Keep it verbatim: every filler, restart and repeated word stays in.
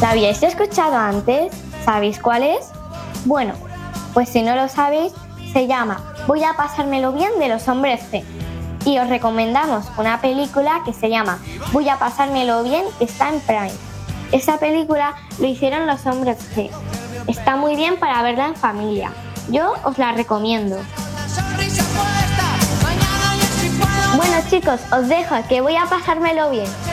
¿La habíais escuchado antes? ¿Sabéis cuál es? Bueno, pues si no lo sabéis, se llama Voy a pasármelo bien de los Hombres G. Y os recomendamos una película que se llama Voy a pasármelo bien, que está en Prime. Esa película lo hicieron los Hombres G. Está muy bien para verla en familia. Yo os la recomiendo. Bueno chicos, os dejo, que voy a pasármelo bien.